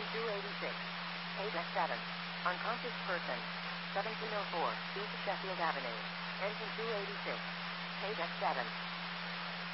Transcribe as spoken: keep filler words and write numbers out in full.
two eighty-six. Page seven. Unconscious person. seventeen oh four, East Sheffield Avenue. Engine two eighty-six. Page seven.